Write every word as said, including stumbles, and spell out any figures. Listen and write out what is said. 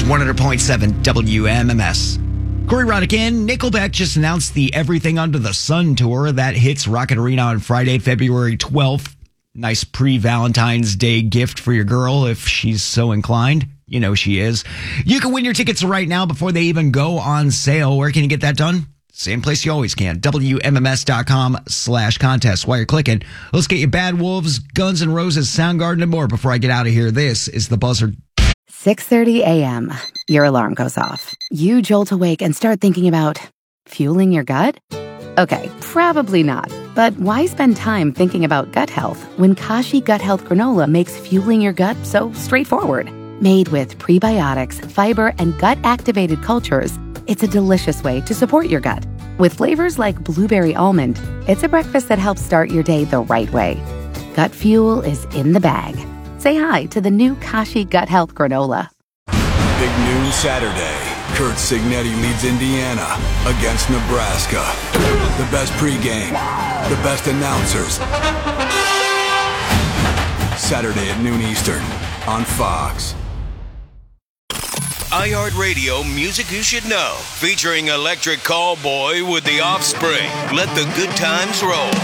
one hundred point seven W M M S. Corey Rodican, Nickelback just announced the Everything Under the Sun tour that hits Rocket Arena on Friday, February twelfth. Nice pre-Valentine's Day gift for your girl if she's so inclined. You know she is. You can win your tickets right now before they even go on sale. Where can you get that done? Same place you always can. W M M S dot com slash contest. While you're clicking, let's get you Bad Wolves, Guns N' Roses, Soundgarden, and more before I get out of here. This is The Buzzer. six thirty a.m. Your alarm goes off. You jolt awake and start thinking about fueling your gut? Okay, probably not. But why spend time thinking about gut health when Kashi Gut Health Granola makes fueling your gut so straightforward? Made with prebiotics, fiber, and gut-activated cultures, it's a delicious way to support your gut. With flavors like blueberry almond, it's a breakfast that helps start your day the right way. Gut fuel is in the bag. Say hi to the new Kashi Gut Health Granola. Big noon Saturday. Kurt Signetti leads Indiana against Nebraska. The best pregame, the best announcers. Saturday at noon Eastern on Fox. iHeartRadio Music You Should Know, featuring Electric Callboy with The Offspring. Let the good times roll.